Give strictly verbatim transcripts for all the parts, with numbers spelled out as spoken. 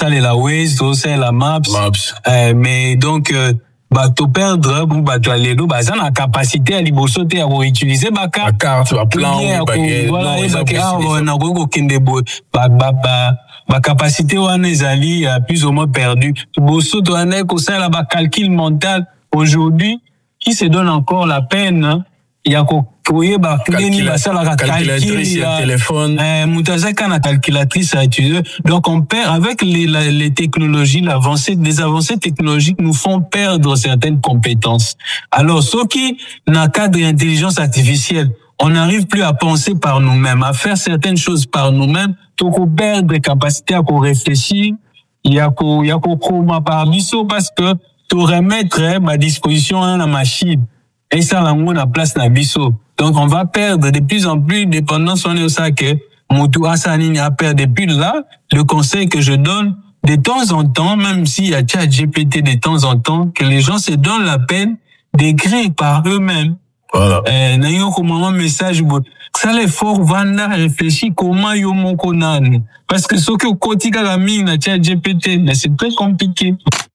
ça les la Waze, tout ça la Maps. Maps. Euh, mais donc euh, bah to perdre bon bah to aller bah ça la capacité à liboso te à utiliser bah la carte va plan voilà et bah ah on a go kende bo bah bah bah ma capacité wana ezali plus ou moins perdu boso to ane ko ça la ba calcul mental aujourd'hui qui se donne encore la peine il y a ko koye ba kleni ba ça la calculatrice téléphone euh mutazaka na calculatrice à utiliser donc on perd avec les la, les technologies l'avancée des avancées technologiques nous font perdre certaines compétences alors ce qui na cadre d'intelligence artificielle on n'arrive plus à penser par nous-mêmes, à faire certaines choses par nous-mêmes, tout qu'on perd des capacités à réfléchir, il y a qu'on, il y a qu'on coma par biso parce que tu remettre à disposition la machine. Et ça, là, on a place na biso. Donc, on va perdre de plus en plus dépendance, on est au sac, Moutou Hassanine a perdu. Depuis là, le conseil que je donne, de temps en temps, même s'il y a ChatGPT de temps en temps, que les gens se donnent la peine d'écrire par eux-mêmes. Voilà. Eh, na yo comment un message ça l'effort vanda réfléchir comment yo mon konan parce que ce que kotika la mine na ChatGPT mais c'est très compliqué.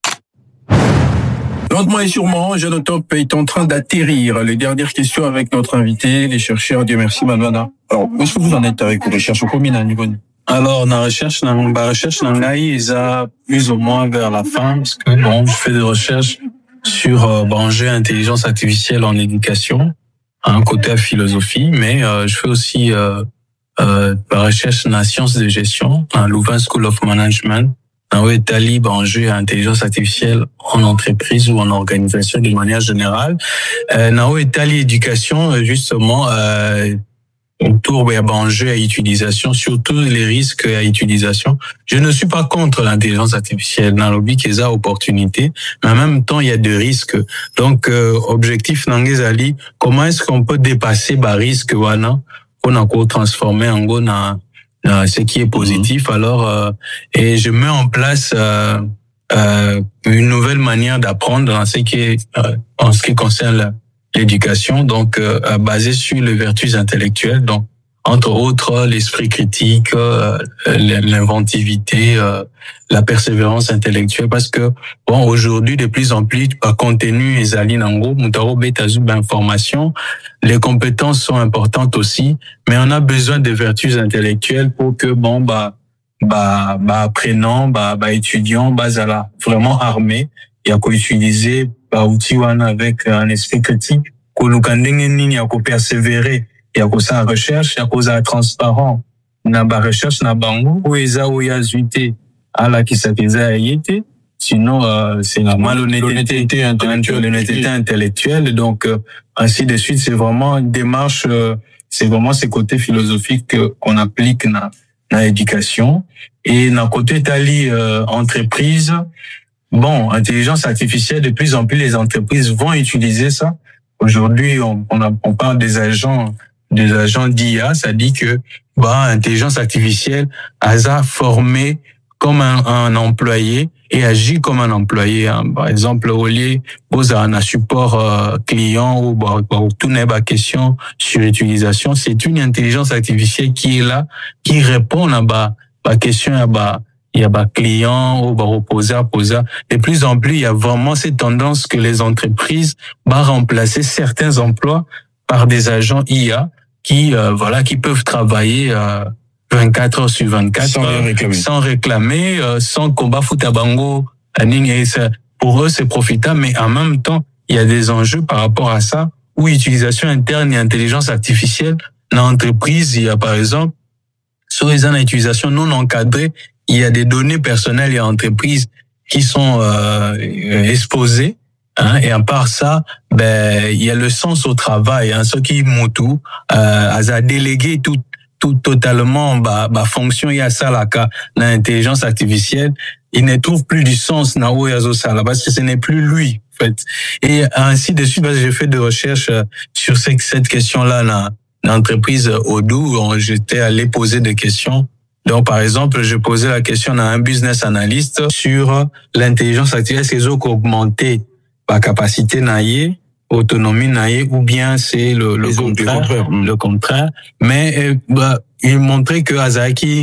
Lentement et sûrement, Genotop est en train d'atterrir. Les dernières questions avec notre invité, les chercheurs. Dieu merci, Manwana. Alors, où est-ce que vous en êtes avec vos recherches au combien niveau? Alors, la recherche, la recherche, ils a plus ou moins vers la fin, parce que bon, je fais des recherches sur euh, enjeux intelligence artificielle en éducation, un côté à philosophie, mais euh, je fais aussi euh, euh, la recherche dans la science de gestion, à Louvain School of Management, dans Italie, enjeux intelligence artificielle en entreprise ou en organisation de manière générale. Euh, dans Italie éducation, justement, euh, autour de enjeux à utilisation, surtout les risques à utilisation. Je ne suis pas contre l'intelligence artificielle dans le but qu'il y a opportunité, mais en même temps il y a des risques. Donc euh, objectif Nangezali, comment est-ce qu'on peut dépasser bah risque voilà qu'on a encore transformer en gros dans, dans ce qui est positif. Alors euh, et je mets en place euh, euh, une nouvelle manière d'apprendre dans ce qui est euh, en ce qui concerne la l'éducation, donc euh, basée sur les vertus intellectuelles, donc entre autres l'esprit critique, euh, l'inventivité, euh, la persévérance intellectuelle, parce que bon aujourd'hui de plus en plus par contenu et aline en gros, mutaro betazu d'information, les compétences sont importantes aussi, mais on a besoin de vertus intellectuelles pour que bon bah bah bah apprenant, bah bah étudiant, bah zala vraiment armé, il y a qu'à utiliser outil avec un esprit critique, qu'on nous il y a qu'à persévérer, il y a qu'à ça recherche, il y a qu'à ça transparent, na ba recherche na bango, ou eza ou ya zuité, à la qui s'appelle été, sinon euh, c'est la malhonnêteté intellectuelle, l'honnêteté intellectuelle, donc euh, ainsi de suite, c'est vraiment une démarche, euh, c'est vraiment ces côtés philosophiques euh, qu'on applique na na éducation et na côté tali euh, entreprise. Bon, intelligence artificielle, de plus en plus les entreprises vont utiliser ça. Aujourd'hui, on, on, a, on parle des agents, des agents d'I A, ça dit que bah intelligence artificielle a formé comme un, un employé et agit comme un employé. Hein. Par exemple, au lieu pose un support euh, client ou bah, bah, tout n'est pas question sur l'utilisation, c'est une intelligence artificielle qui est là, qui répond à bah, bah question à bah il y a des clients ou reposer à poser. De plus en plus, il y a vraiment cette tendance que les entreprises vont remplacer certains emplois par des agents I A qui, euh, voilà, qui peuvent travailler euh, vingt-quatre heures sur vingt-quatre sans euh, réclamer, sans bango, euh, sans combat foutabango. Pour eux, c'est profitable, mais en même temps, il y a des enjeux par rapport à ça, où utilisation interne et intelligence artificielle dans l'entreprise, il y a par exemple, sur les utilisation non encadrée, il y a des données personnelles et entreprises qui sont euh, exposées, hein, et à part ça, ben il y a le sens au travail, hein, ce qui moutou euh, a délégué tout tout totalement bah bah fonction il y a ça là ka l'intelligence artificielle, il ne trouve plus du sens na oyazo ça là parce que ce n'est plus lui en fait. Et ainsi de suite, parce que j'ai fait des recherches sur cette cette question là dans l'entreprise Odoo, j'étais allé poser des questions. Donc, par exemple, je posais la question à un business analyst sur l'intelligence artificielle. Est-ce qu'ils ont augmenté la capacité naïe, autonomie naïe, ou bien c'est le, le contraire, le contraire. Mais, bah, il montrait que Azaki,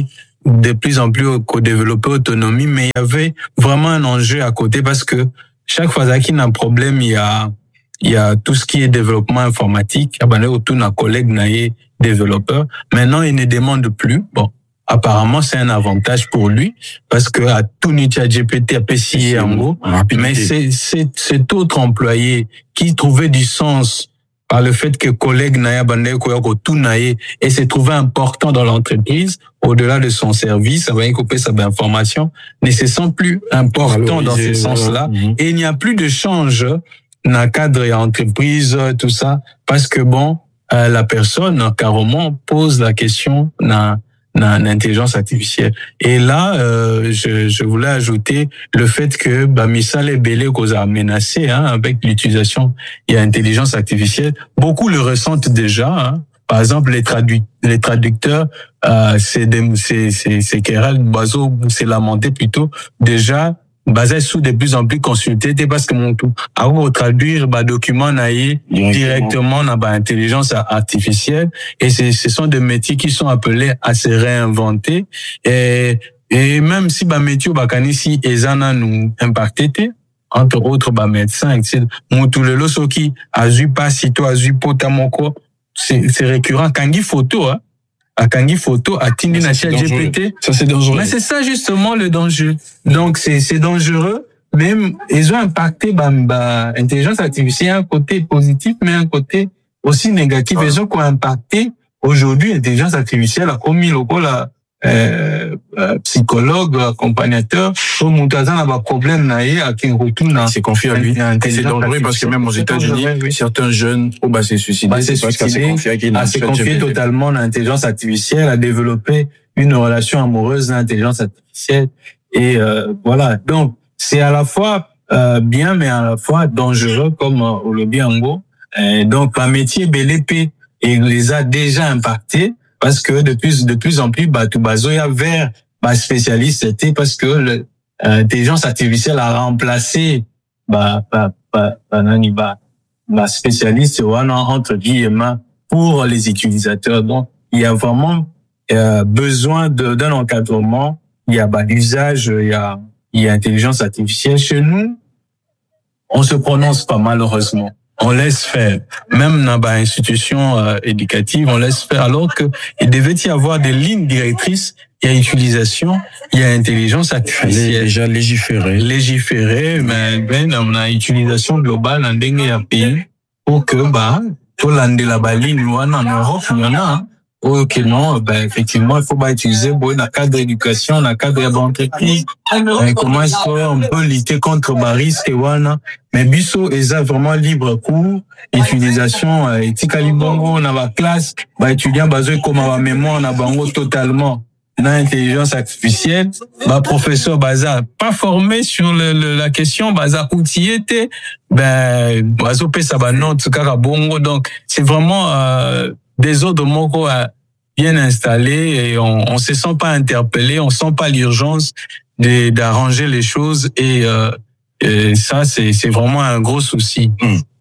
de plus en plus co-développer autonomie, mais il y avait vraiment un enjeu à côté parce que chaque fois qu'il y a un problème, il y a, il y a tout ce qui est développement informatique. Il y a autour d'un collègue naïe développeur. Maintenant, il ne demande plus. Bon, apparemment, c'est un avantage pour lui parce que à tout Nietzsche G P T, à P C I en gros. Mais c'est, c'est, cet autre employé qui trouvait du sens par le fait que collègue naïe bandé koyoko tout naïe et s'est trouvé important dans l'entreprise au-delà de son service, ça va couper sa information, ne se sent plus important dans ce sens-là mmh. Et il n'y a plus de change dans le cadre et entreprise, tout ça, parce que bon, euh, la personne carrément pose la question dans dans l'intelligence artificielle. Et là, euh, je, je voulais ajouter le fait que bah, Missal et Belé qu'on a menacé hein, avec l'utilisation de l'intelligence artificielle. Beaucoup le ressentent déjà. Hein. Par exemple, les, tradu- les traducteurs, euh, c'est des, c'est c'est c'est Kéral Bazo, c'est lamenté plutôt déjà. Basé sur de plus en plus consulté, parce que mon tout, avant de traduire, bah, document naïe directement dans bah, intelligence artificielle. Et c'est, ce sont des métiers qui sont appelés à se réinventer. Et, et même si, bah, métier, bah, ici, ezana nous impacté, entre autres, bah, médecins, et cetera. Mon tout le loso qui a eu pas si toi, a eu potamoko, c'est, c'est récurrent. Kangi photo, hein. À Kangi photo, à Tindi Nachal G P T. Ça, c'est dangereux. Mais c'est ça, justement, le danger. Donc, c'est, c'est dangereux. Même, ils ont impacté, bah, bah, intelligence artificielle, un côté positif, mais un côté aussi négatif. Ah. Ils ont quoi impacté, aujourd'hui, l'intelligence artificielle a commis le rôle, euh, euh, psychologue, accompagnateur, au Moutazan a un problème, à qui retourne. C'est confié à lui. C'est dangereux parce que même aux États-Unis, oui. certains jeunes, oh, bah, c'est suicidé. Bah, c'est suicidé. À se confier totalement à l'intelligence artificielle, à développer une relation amoureuse à l'intelligence artificielle. Et, euh, voilà. Donc, c'est à la fois, euh, bien, mais à la fois dangereux, comme, euh, au lobby Ango. Et donc, un métier B L P, et les a déjà impactés. Parce que de plus de plus en plus, bah, tout bazoya vers bah, spécialiste, c'était parce que l'intelligence artificielle a remplacé bah bah bah bah, bah, bah spécialiste entre guillemets pour les utilisateurs. Donc il y a vraiment euh, besoin de, d'un encadrement. Il y a bah l'usage, il y a il y a intelligence artificielle chez nous. On se prononce pas malheureusement. On laisse faire. Même dans bah, institutions euh, éducatives, on laisse faire. Alors que il devait y avoir des lignes directrices. Il y a utilisation, il y a intelligence artificielle. Déjà légiféré. Légiféré, mais ben on a utilisation globale dans des pays pour que bah tout l'année la baline en Europe il y en a. Hein. Ok non, ben effectivement il faut pas utiliser bon dans le cadre d'éducation, dans le cadre d'entreprise. Mais comment est-ce qu'on peut lutter contre les risques et voilà. Mais biso est vraiment libre cours, utilisation éthique libongo dans la classe, bah étudiant basé comme ma mémoire na bango totalement dans l'intelligence artificielle, bah professeur baza pas formé sur le, le la question baza outillé était ben bazo pe ça ba non tout cas bongo donc c'est vraiment euh, des ordres moko bien installés et on on se sent pas interpellé, on sent pas l'urgence de d'arranger les choses et, euh, et ça c'est c'est vraiment un gros souci. Mmh.